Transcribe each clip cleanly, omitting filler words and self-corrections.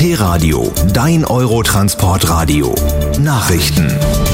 ET-Radio, dein Eurotransportradio. Nachrichten.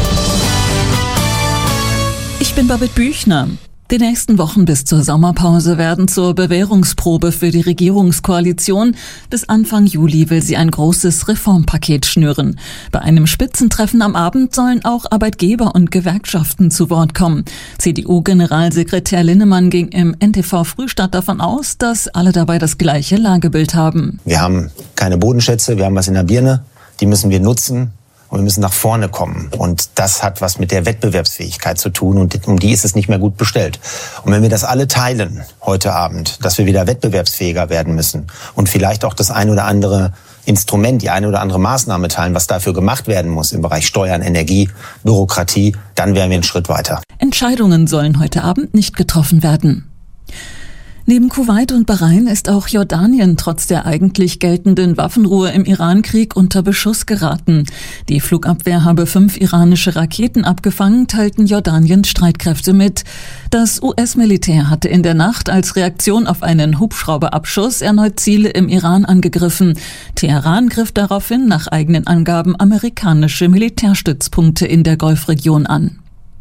Ich bin Babette Büchner. Die nächsten Wochen bis zur Sommerpause werden zur Bewährungsprobe für die Regierungskoalition. Bis Anfang Juli will sie ein großes Reformpaket schnüren. Bei einem Spitzentreffen am Abend sollen auch Arbeitgeber und Gewerkschaften zu Wort kommen. CDU-Generalsekretär Linnemann ging im NTV Frühstart davon aus, dass alle dabei das gleiche Lagebild haben. Wir haben keine Bodenschätze, wir haben was in der Birne, die müssen wir nutzen. Und wir müssen nach vorne kommen. Und das hat was mit der Wettbewerbsfähigkeit zu tun. Und um die ist es nicht mehr gut bestellt. Und wenn wir das alle teilen heute Abend, dass wir wieder wettbewerbsfähiger werden müssen und vielleicht auch das ein oder andere Instrument, die eine oder andere Maßnahme teilen, was dafür gemacht werden muss im Bereich Steuern, Energie, Bürokratie, dann wären wir einen Schritt weiter. Entscheidungen sollen heute Abend nicht getroffen werden. Neben Kuwait und Bahrain ist auch Jordanien trotz der eigentlich geltenden Waffenruhe im Irankrieg unter Beschuss geraten. Die Flugabwehr habe 5 iranische Raketen abgefangen, teilten Jordaniens Streitkräfte mit. Das US-Militär hatte in der Nacht als Reaktion auf einen Hubschrauberabschuss erneut Ziele im Iran angegriffen. Teheran griff daraufhin nach eigenen Angaben amerikanische Militärstützpunkte in der Golfregion an.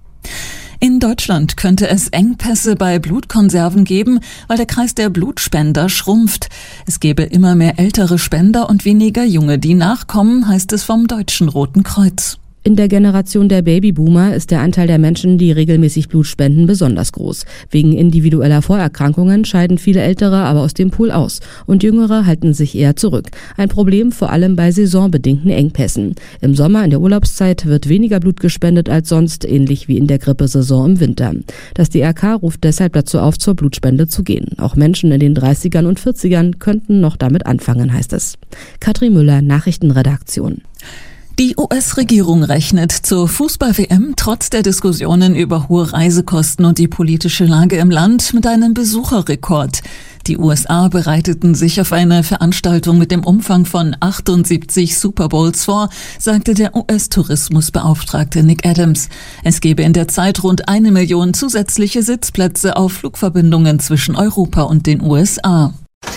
In Deutschland könnte es Engpässe bei Blutkonserven geben, weil der Kreis der Blutspender schrumpft. Es gäbe immer mehr ältere Spender und weniger junge, die nachkommen, heißt es vom Deutschen Roten Kreuz. In der Generation der Babyboomer ist der Anteil der Menschen, die regelmäßig Blut spenden, besonders groß. Wegen individueller Vorerkrankungen scheiden viele Ältere aber aus dem Pool aus und Jüngere halten sich eher zurück. Ein Problem vor allem bei saisonbedingten Engpässen. Im Sommer in der Urlaubszeit wird weniger Blut gespendet als sonst, ähnlich wie in der Grippesaison im Winter. Das DRK ruft deshalb dazu auf, zur Blutspende zu gehen. Auch Menschen in den 30ern und 40ern könnten noch damit anfangen, heißt es. Katrin Müller, Nachrichtenredaktion. Die US-Regierung rechnet zur Fußball-WM trotz der Diskussionen über hohe Reisekosten und die politische Lage im Land mit einem Besucherrekord. Die USA bereiteten sich auf eine Veranstaltung mit dem Umfang von 78 Super Bowls vor, sagte der US-Tourismusbeauftragte Nick Adams. Es gebe in der Zeit rund 1 Million zusätzliche Sitzplätze auf Flugverbindungen zwischen Europa und den USA.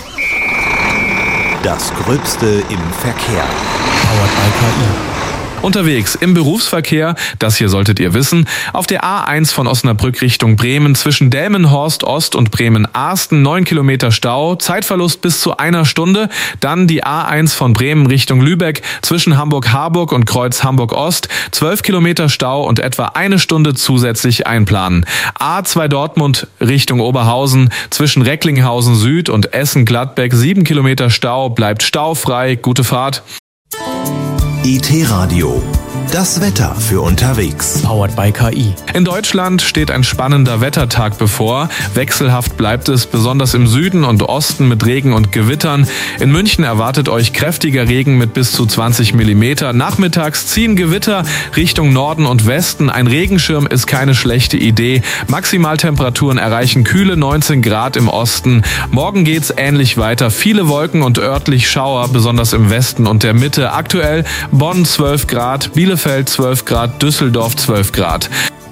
Das Gröbste im Verkehr. Powered by KI. Unterwegs im Berufsverkehr, das hier solltet ihr wissen, auf der A1 von Osnabrück Richtung Bremen zwischen Delmenhorst Ost und Bremen-Arsten 9 Kilometer Stau, Zeitverlust bis zu 1 Stunde. Dann die A1 von Bremen Richtung Lübeck zwischen Hamburg-Harburg und Kreuz Hamburg-Ost 12 Kilometer Stau und etwa 1 Stunde zusätzlich einplanen. A2 Dortmund Richtung Oberhausen zwischen Recklinghausen Süd und Essen-Gladbeck 7 Kilometer Stau, bleibt staufrei, gute Fahrt. ET-Radio, das Wetter für unterwegs. Powered by KI. In Deutschland steht ein spannender Wettertag bevor. Wechselhaft bleibt es, besonders im Süden und Osten mit Regen und Gewittern. In München erwartet euch kräftiger Regen mit bis zu 20 Millimeter. Nachmittags ziehen Gewitter Richtung Norden und Westen. Ein Regenschirm ist keine schlechte Idee. Maximaltemperaturen erreichen kühle 19 Grad im Osten. Morgen geht's ähnlich weiter. Viele Wolken und örtlich Schauer, besonders im Westen und der Mitte. Aktuell Bonn 12 Grad, Bielefeld 12 Grad, Düsseldorf 12 Grad.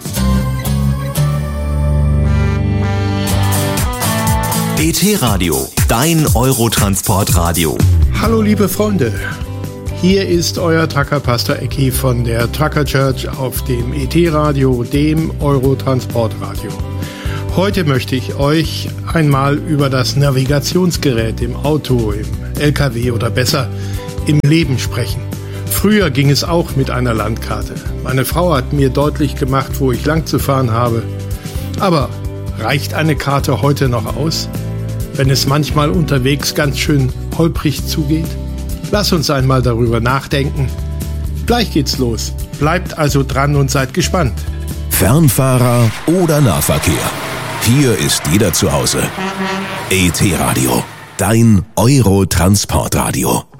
ET-Radio, dein Eurotransportradio. Hallo liebe Freunde, hier ist euer Trucker-Pastor Ecki von der Trucker Church auf dem ET-Radio, dem Eurotransportradio. Heute möchte ich euch einmal über das Navigationsgerät im Auto, im LKW oder besser im Leben sprechen. Früher ging es auch mit einer Landkarte. Meine Frau hat mir deutlich gemacht, wo ich lang zu fahren habe. Aber reicht eine Karte heute noch aus, wenn es manchmal unterwegs ganz schön holprig zugeht? Lass uns einmal darüber nachdenken. Gleich geht's los. Bleibt also dran und seid gespannt. Fernfahrer oder Nahverkehr. Hier ist jeder zu Hause. ET-Radio, dein Eurotransportradio.